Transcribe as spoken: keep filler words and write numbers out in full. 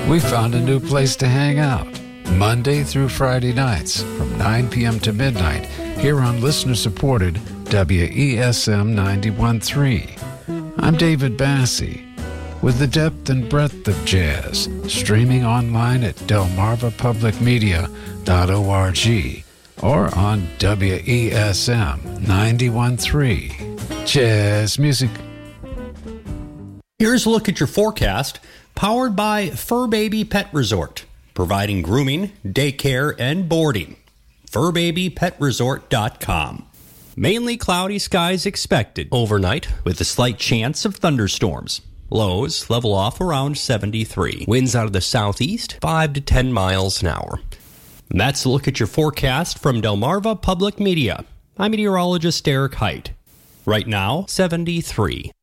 We found a new place to hang out. Monday through Friday nights from nine p.m. to midnight here on listener-supported W E S M ninety-one point three. I'm David Bassey with the depth and breadth of jazz, streaming online at delmarva public media dot org or on W E S M ninety-one point three. Jazz music. Here's a look at your forecast, powered by Fur Baby Pet Resort, providing grooming, daycare, and boarding. fur baby pet resort dot com. Mainly cloudy skies expected overnight with a slight chance of thunderstorms. Lows level off around seventy-three. Winds out of the southeast, five to ten miles an hour. And that's a look at your forecast from Delmarva Public Media. I'm meteorologist Derek Height. Right now, seventy-three.